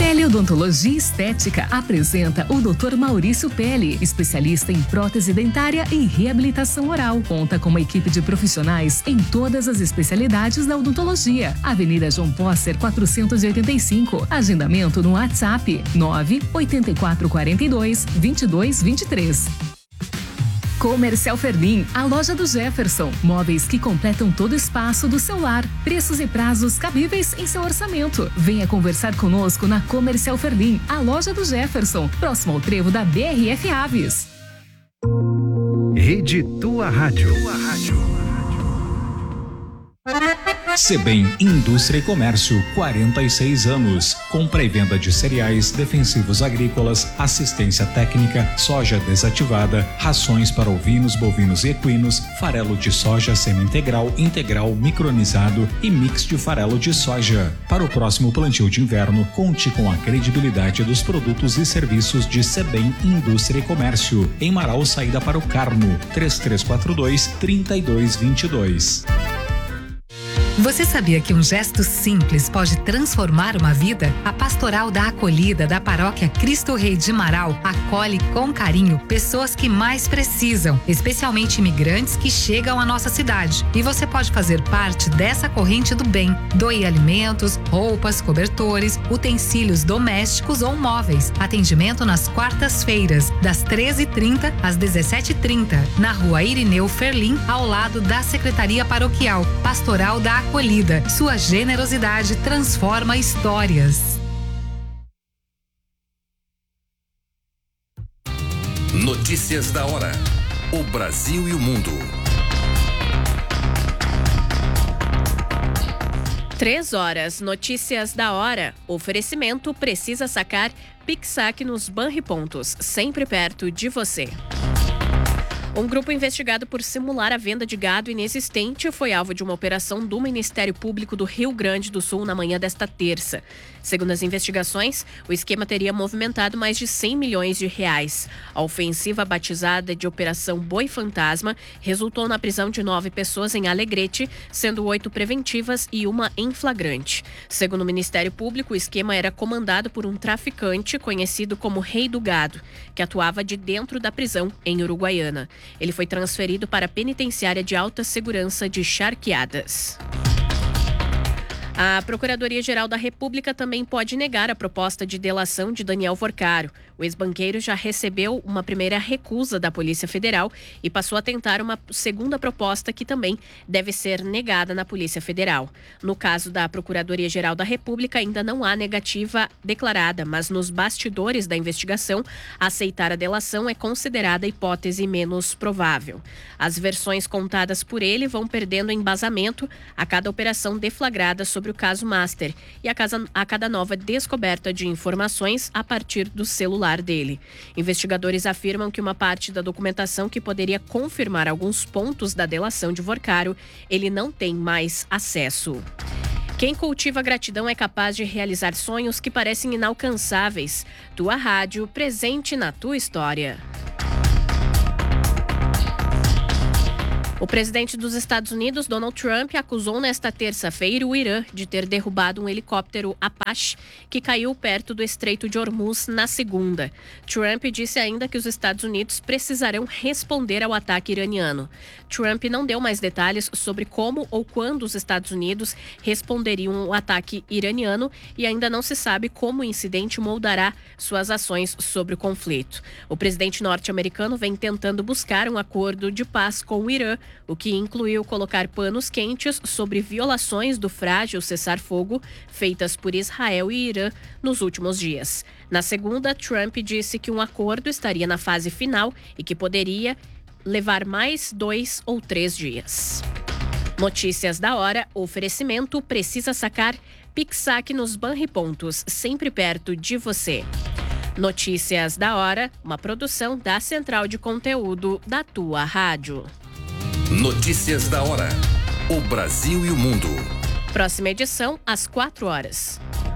Pele Odontologia Estética apresenta o Dr. Maurício Pele, especialista em prótese dentária e reabilitação oral. Conta com uma equipe de profissionais em todas as especialidades da odontologia. Avenida João Posser, 485. Agendamento no WhatsApp 98442-2223. Comercial Ferlim, a loja do Jefferson. Móveis que completam todo o espaço do seu lar. Preços e prazos cabíveis em seu orçamento. Venha conversar conosco na Comercial Ferlim, a loja do Jefferson, próximo ao trevo da BRF Aves. Rede Tua Rádio. Sebem Indústria e Comércio, 46 anos. Compra e venda de cereais, defensivos agrícolas, assistência técnica, soja desativada, rações para ovinos, bovinos e equinos, farelo de soja semi-integral, integral, micronizado e mix de farelo de soja. Para o próximo plantio de inverno, conte com a credibilidade dos produtos e serviços de Sebem Indústria e Comércio. Em Marau, saída para o Carmo, 3342-3222. Você sabia que um gesto simples pode transformar uma vida? A Pastoral da Acolhida da Paróquia Cristo Rei de Marau acolhe com carinho pessoas que mais precisam, especialmente imigrantes que chegam à nossa cidade. E você pode fazer parte dessa corrente do bem. Doe alimentos, roupas, cobertores, utensílios domésticos ou móveis. Atendimento nas quartas-feiras, das 13h30 às 17h30, na Rua Irineu Ferlim, ao lado da Secretaria Paroquial. Pastoral da Acolhida. Sua generosidade transforma histórias. Notícias da hora. O Brasil e o mundo. 3h. Notícias da hora. Oferecimento precisa sacar Pix-Saque nos Banripontos, sempre perto de você. Um grupo investigado por simular a venda de gado inexistente foi alvo de uma operação do Ministério Público do Rio Grande do Sul na manhã desta terça. Segundo as investigações, o esquema teria movimentado mais de 100 milhões de reais. A ofensiva, batizada de Operação Boi Fantasma, resultou na prisão de 9 pessoas em Alegrete, sendo 8 preventivas e 1 em flagrante. Segundo o Ministério Público, o esquema era comandado por um traficante conhecido como Rei do Gado, que atuava de dentro da prisão em Uruguaiana. Ele foi transferido para a penitenciária de alta segurança de Charqueadas. A Procuradoria-Geral da República também pode negar a proposta de delação de Daniel Vorcaro. O ex-banqueiro já recebeu uma primeira recusa da Polícia Federal e passou a tentar uma segunda proposta que também deve ser negada na Polícia Federal. No caso da Procuradoria-Geral da República, ainda não há negativa declarada, mas nos bastidores da investigação, aceitar a delação é considerada a hipótese menos provável. As versões contadas por ele vão perdendo embasamento a cada operação deflagrada sobre o caso Master e a cada nova descoberta de informações a partir do celular dele. Investigadores afirmam que uma parte da documentação que poderia confirmar alguns pontos da delação de Vorcaro, ele não tem mais acesso. Quem cultiva gratidão é capaz de realizar sonhos que parecem inalcançáveis. Tua Rádio, presente na tua história. O presidente dos Estados Unidos, Donald Trump, acusou nesta terça-feira o Irã de ter derrubado um helicóptero Apache que caiu perto do Estreito de Hormuz na segunda. Trump disse ainda que os Estados Unidos precisarão responder ao ataque iraniano. Trump não deu mais detalhes sobre como ou quando os Estados Unidos responderiam ao ataque iraniano e ainda não se sabe como o incidente moldará suas ações sobre o conflito. O presidente norte-americano vem tentando buscar um acordo de paz com o Irã, o que incluiu colocar panos quentes sobre violações do frágil cessar-fogo feitas por Israel e Irã nos últimos dias. Na segunda, Trump disse que um acordo estaria na fase final e que poderia levar mais 2 ou 3 dias. Notícias da hora, oferecimento precisa sacar Pix-Saque nos Banripontos, sempre perto de você. Notícias da hora, uma produção da Central de Conteúdo da Tua Rádio. Notícias da hora. O Brasil e o mundo. Próxima edição, às 4h.